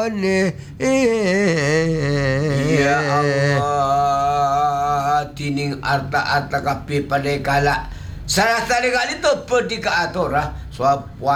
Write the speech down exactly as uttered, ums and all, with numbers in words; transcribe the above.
ni. Ya Allah, tining arta-arta kapi pada kalak. Salah tali kali tu perdi ke atur lah. So